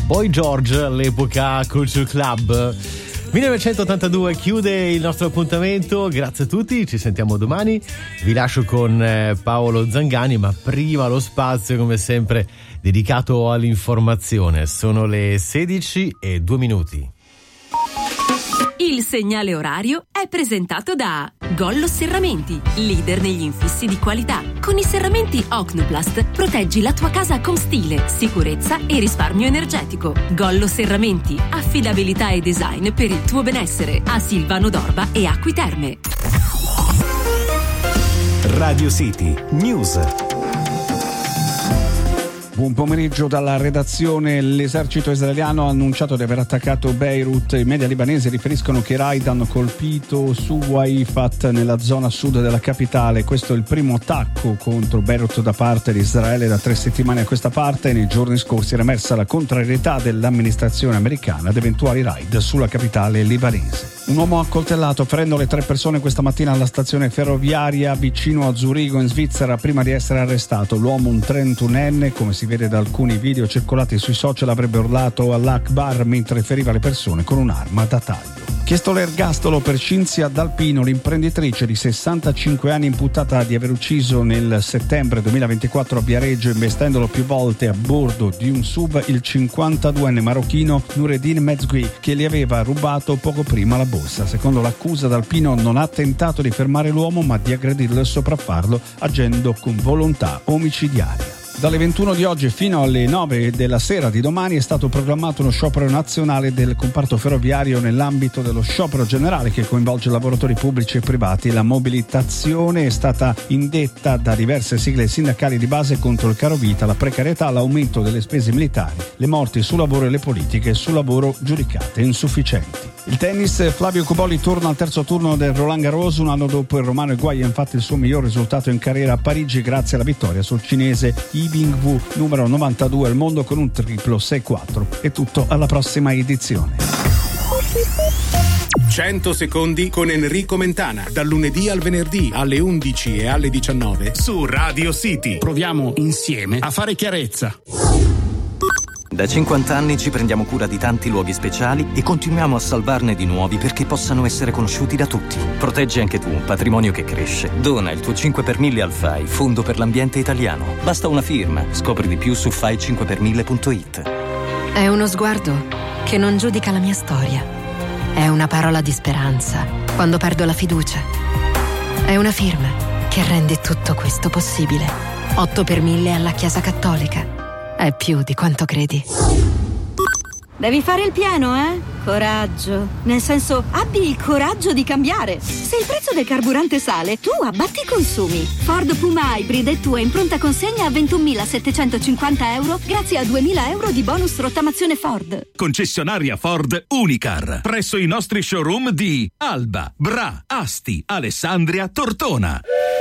Boy George all'epoca Culture Club. 1982 chiude il nostro appuntamento, grazie a tutti, ci sentiamo domani, vi lascio con Paolo Zangani, ma prima lo spazio come sempre dedicato all'informazione. Sono le 16:02. Il segnale orario è presentato da Gollo Serramenti, leader negli infissi di qualità. Con i serramenti Ocnoplast proteggi la tua casa con stile, sicurezza e risparmio energetico. Gollo Serramenti, affidabilità e design per il tuo benessere. A Silvano d'Orba e Acqui Terme. Radio City News. Buon pomeriggio dalla redazione. L'esercito israeliano ha annunciato di aver attaccato Beirut. I media libanesi riferiscono che i raid hanno colpito su Waifat nella zona sud della capitale. Questo è il primo attacco contro Beirut da parte di Israele da 3 settimane a questa parte. Nei giorni scorsi era emersa la contrarietà dell'amministrazione americana ad eventuali raid sulla capitale libanese. Un uomo accoltellato ferendo le 3 persone questa mattina alla stazione ferroviaria vicino a Zurigo in Svizzera prima di essere arrestato. L'uomo, un 31enne, come si vede da alcuni video circolati sui social, avrebbe urlato all'Akbar mentre feriva le persone con un'arma da taglio. Chiesto l'ergastolo per Cinzia D'Alpino, l'imprenditrice di 65 anni imputata di aver ucciso nel settembre 2024 a Viareggio, investendolo più volte a bordo di un SUV il 52enne marocchino Noureddin Mezgui, che gli aveva rubato poco prima la borsa. Secondo l'accusa, D'Alpino non ha tentato di fermare l'uomo ma di aggredirlo e sopraffarlo agendo con volontà omicidiaria. Dalle 21 di oggi fino alle 9 della sera di domani è stato proclamato uno sciopero nazionale del comparto ferroviario nell'ambito dello sciopero generale che coinvolge lavoratori pubblici e privati. La mobilitazione è stata indetta da diverse sigle sindacali di base contro il carovita, la precarietà, l'aumento delle spese militari, le morti sul lavoro e le politiche sul lavoro giudicate insufficienti. Il tennis, Flavio Cobolli torna al terzo turno del Roland Garros. Un anno dopo il romano Higuaín ha infatti il suo miglior risultato in carriera a Parigi grazie alla vittoria sul cinese Yibing Wu, numero 92 al mondo con un triplo 6-4. È tutto, alla prossima edizione. 100 secondi con Enrico Mentana, dal lunedì al venerdì alle 11 e alle 19 su Radio City. Proviamo insieme a fare chiarezza. Da 50 anni ci prendiamo cura di tanti luoghi speciali e continuiamo a salvarne di nuovi perché possano essere conosciuti da tutti. Proteggi anche tu un patrimonio che cresce. Dona il tuo 5 per 1000 al FAI, Fondo per l'Ambiente Italiano. Basta una firma. Scopri di più su fai5per1000.it. È uno sguardo che non giudica la mia storia. È una parola di speranza quando perdo la fiducia. È una firma che rende tutto questo possibile. 8 per 1000 alla Chiesa Cattolica. È più di quanto credi. Devi fare il pieno, eh? Coraggio. Nel senso, abbi il coraggio di cambiare. Se il prezzo del carburante sale, tu abbatti i consumi. Ford Puma Hybrid è tua in pronta consegna a 21.750 euro grazie a 2.000 euro di bonus rottamazione Ford. Concessionaria Ford Unicar. Presso i nostri showroom di Alba, Bra, Asti, Alessandria, Tortona.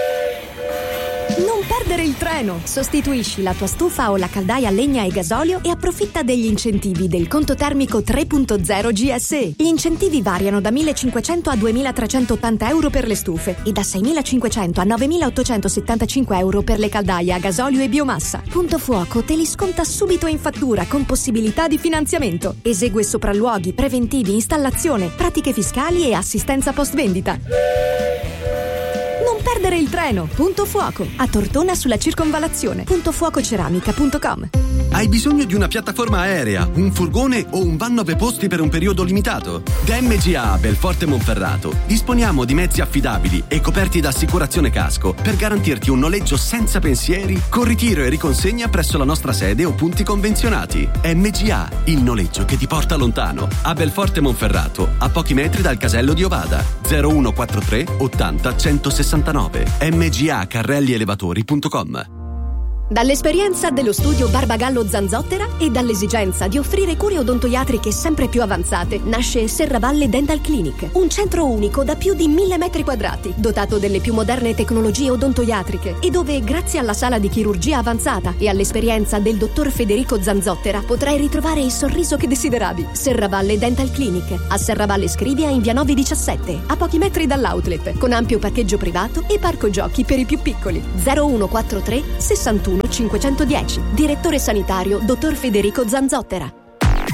Non perdere il treno! Sostituisci la tua stufa o la caldaia a legna e gasolio e approfitta degli incentivi del conto termico 3.0 GSE. Gli incentivi variano da 1.500 a 2.380 euro per le stufe e da 6.500 a 9.875 euro per le caldaie a gasolio e biomassa. Punto Fuoco te li sconta subito in fattura con possibilità di finanziamento. Esegue sopralluoghi, preventivi, installazione, pratiche fiscali e assistenza post vendita. Non perdere il treno. Punto Fuoco. A Tortona sulla circonvallazione. Puntofuococeramica.com. Hai bisogno di una piattaforma aerea, un furgone o un van 9 posti per un periodo limitato? Da MGA a Belforte Monferrato disponiamo di mezzi affidabili e coperti da assicurazione casco per garantirti un noleggio senza pensieri con ritiro e riconsegna presso la nostra sede o punti convenzionati. MGA, il noleggio che ti porta lontano. A Belforte Monferrato, a pochi metri dal casello di Ovada. 0143 80 169. mgacarrellielevatori.com. Dall'esperienza dello studio Barbagallo Zanzottera e dall'esigenza di offrire cure odontoiatriche sempre più avanzate nasce Serravalle Dental Clinic, un centro unico da più di 1000 metri quadrati, dotato delle più moderne tecnologie odontoiatriche e dove, grazie alla sala di chirurgia avanzata e all'esperienza del dottor Federico Zanzottera, potrai ritrovare il sorriso che desideravi. Serravalle Dental Clinic, a Serravalle Scrivia in via 917, a pochi metri dall'outlet, con ampio parcheggio privato e parco giochi per i più piccoli. 0143 61 510. Direttore sanitario dottor Federico Zanzottera.